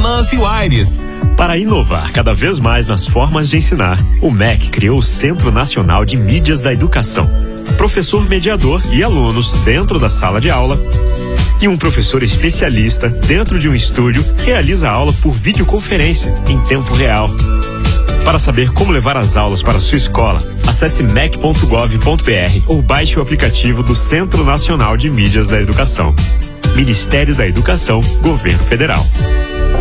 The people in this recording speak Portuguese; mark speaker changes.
Speaker 1: Venâncio Aires.
Speaker 2: Para inovar cada vez mais nas formas de ensinar, o MEC criou o Centro Nacional de Mídias da Educação. Professor mediador e alunos dentro da sala de aula e um professor especialista dentro de um estúdio realiza a aula por videoconferência em tempo real. Para saber como levar as aulas para a sua escola, acesse mec.gov.br ou baixe o aplicativo do Centro Nacional de Mídias da Educação. Ministério da Educação, Governo Federal.